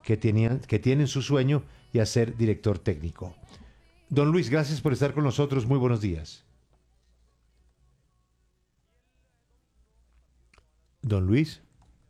que tienen su sueño y a ser director técnico. Don Luis, gracias por estar con nosotros. Muy buenos días. Don Luis.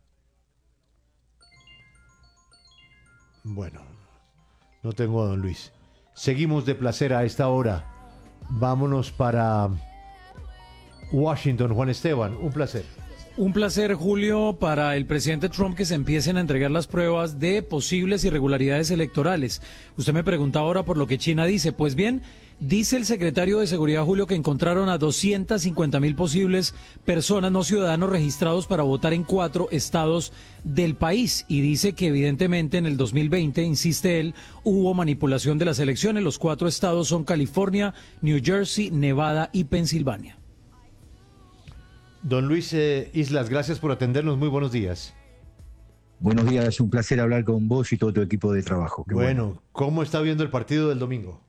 Bueno, no tengo a don Luis. Seguimos de placer a esta hora. Vámonos para Washington. Juan Esteban, un placer. Un placer, Julio, para el presidente Trump que se empiecen a entregar las pruebas de posibles irregularidades electorales. Usted me pregunta ahora por lo que China dice. Pues bien, dice el secretario de Seguridad, Julio, que encontraron a 250,000 posibles personas no ciudadanos registrados para votar en 4 estados del país. Y dice que evidentemente en el 2020, insiste él, hubo manipulación de las elecciones. Los 4 estados son California, New Jersey, Nevada y Pensilvania. Don Luis Islas, gracias por atendernos. Muy buenos días. Buenos días, es un placer hablar con vos y todo tu equipo de trabajo. Bueno, ¿cómo está viendo el partido del domingo?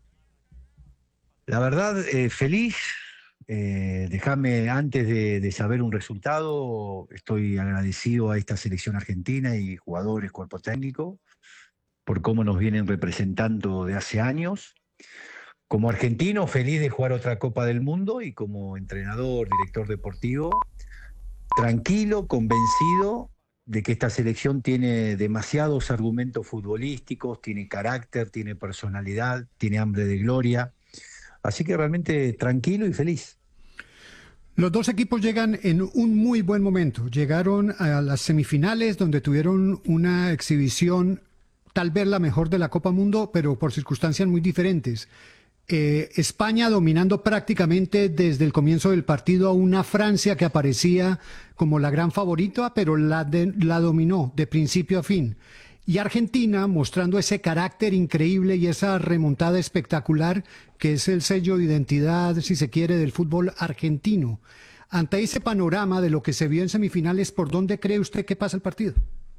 La verdad, feliz. Déjame, antes de saber un resultado, estoy agradecido a esta selección argentina y jugadores, cuerpo técnico, por cómo nos vienen representando de hace años. Como argentino, feliz de jugar otra Copa del Mundo y como entrenador, director deportivo, tranquilo, convencido de que esta selección tiene demasiados argumentos futbolísticos, tiene carácter, tiene personalidad, tiene hambre de gloria. Así que realmente tranquilo y feliz. Los dos equipos llegan en un muy buen momento. Llegaron a las semifinales donde tuvieron una exhibición, tal vez la mejor de la Copa Mundo, pero por circunstancias muy diferentes. España dominando prácticamente desde el comienzo del partido a una Francia que aparecía como la gran favorita, pero la dominó de principio a fin. Y Argentina mostrando ese carácter increíble y esa remontada espectacular que es el sello de identidad, si se quiere, del fútbol argentino. Ante ese panorama de lo que se vio en semifinales, ¿por dónde cree usted que pasa el partido?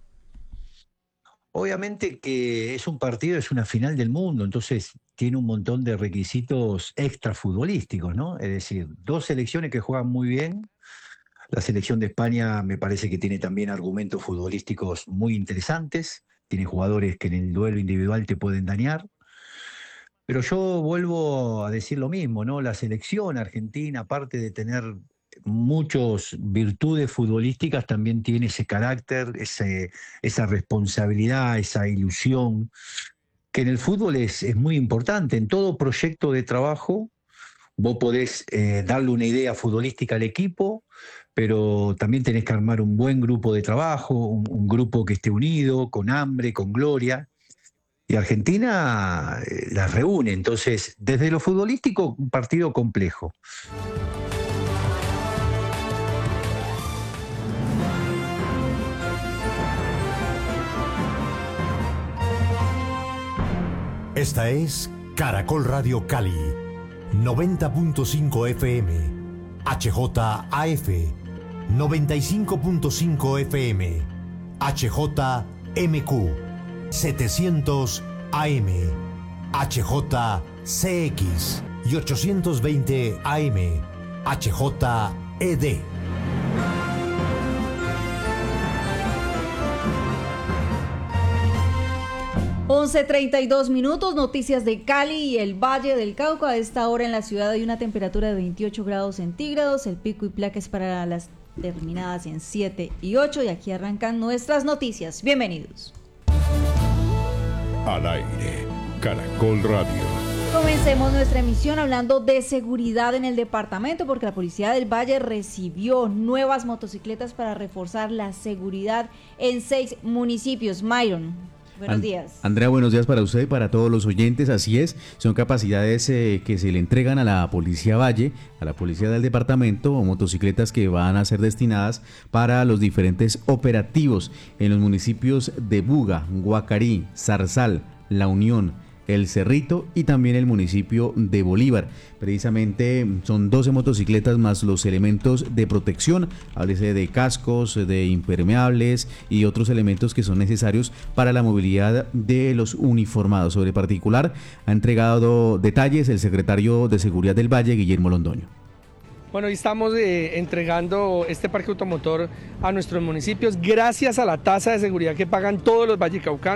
Obviamente que es un partido, es una final del mundo, entonces tiene un montón de requisitos extra futbolísticos, ¿no? Es decir, 2 selecciones que juegan muy bien. La selección de España me parece que tiene también argumentos futbolísticos muy interesantes, tiene jugadores que en el duelo individual te pueden dañar. Pero yo vuelvo a decir lo mismo, ¿no? La selección argentina, aparte de tener muchas virtudes futbolísticas, también tiene ese carácter, esa responsabilidad, esa ilusión, que en el fútbol es muy importante. En todo proyecto de trabajo vos podés darle una idea futbolística al equipo, pero también tenés que armar un buen grupo de trabajo, un grupo que esté unido, con hambre, con gloria. Y Argentina las reúne. Entonces, desde lo futbolístico, un partido complejo. Esta es Caracol Radio Cali, 90.5 FM, HJAF, 95.5 FM, HJMQ, 700 AM, HJCX y 820 AM, HJED. Once 32 minutos, noticias de Cali y el Valle del Cauca. A esta hora en la ciudad hay una temperatura de 28 grados centígrados. El pico y placa es para las terminadas en 7 y 8. Y aquí arrancan nuestras noticias. Bienvenidos. Al aire, Caracol Radio. Comencemos nuestra emisión hablando de seguridad en el departamento, porque la Policía del Valle recibió nuevas motocicletas para reforzar la seguridad en 6 municipios. Myron, buenos días. Andrea, buenos días para usted y para todos los oyentes. Así es, son capacidades que se le entregan a la Policía Valle, a la Policía del Departamento, o motocicletas que van a ser destinadas para los diferentes operativos en los municipios de Buga, Guacarí, Zarzal, La Unión, El Cerrito y también el municipio de Bolívar. Precisamente son 12 motocicletas más los elementos de protección, háblese de cascos, de impermeables y otros elementos que son necesarios para la movilidad de los uniformados. Sobre particular ha entregado detalles el secretario de Seguridad del Valle, Guillermo Londoño. Bueno, hoy estamos entregando este parque automotor a nuestros municipios gracias a la tasa de seguridad que pagan todos los vallecaucanos.